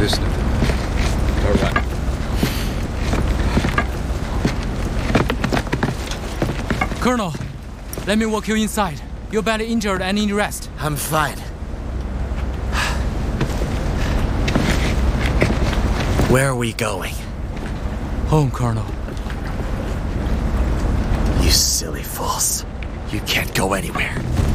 this now. All right. Colonel, let me walk you inside. You're badly injured and need rest. I'm fine. Where are we going? Home, Colonel. You silly fools. You can't go anywhere.